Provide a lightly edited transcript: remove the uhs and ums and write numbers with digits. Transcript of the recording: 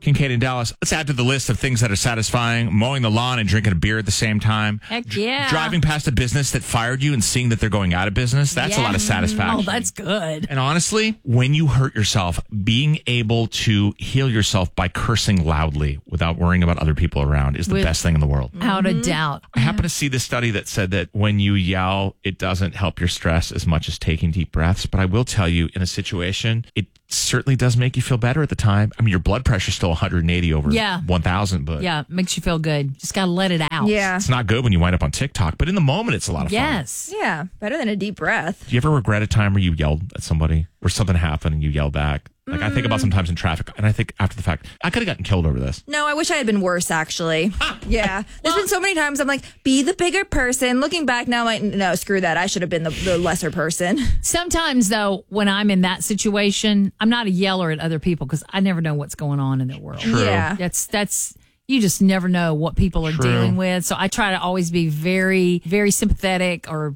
Kincaid in Dallas. Let's add to the list of things that are satisfying. Mowing the lawn and drinking a beer at the same time. Heck yeah. Driving past a business that fired you and seeing that they're going out of business. That's a lot of satisfaction. Oh, that's good. And honestly, when you hurt yourself, being able to heal yourself by cursing loudly without worrying about other people around is the best thing in the world. Without a doubt. I happen to see this study that said that when you yell, it doesn't help your stress as much as taking deep breaths. But I will tell you, in a situation, it certainly does make you feel better at the time. I mean, your blood pressure's still 180 over 1,000, but Yeah, makes you feel good. Just got to let it out. Yeah. it's not good when you wind up on TikTok. But in the moment, it's a lot of fun. Yes. Yeah. Better than a deep breath. Do you ever regret a time where you yelled at somebody or something happened and you yelled back? Like I think about sometimes in traffic, and I think after the fact, I could have gotten killed over this. No, I wish I had been worse, actually. Yeah. There's been so many times I'm like, be the bigger person. Looking back now, I'm like, no, screw that. I should have been the lesser person. Sometimes, though, when I'm in that situation, I'm not a yeller at other people because I never know what's going on in their world. True. Yeah. That's you just never know what people are True. dealing with. So I try to always be very, very sympathetic or